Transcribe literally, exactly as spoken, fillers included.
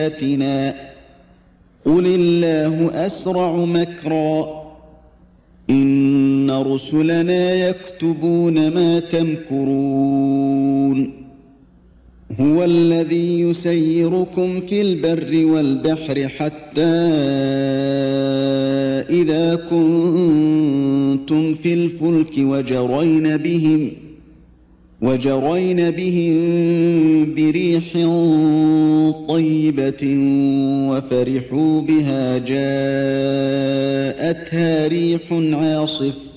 آياتنا قل الله أسرع مكرا إن رسلنا يكتبون ما تمكرون هو الذي يسيركم في البر والبحر حتى إذا كنتم في الفلك وجرين بهم وجرين بهم بريح طيبة وفرحوا بها جاءتها ريح عاصف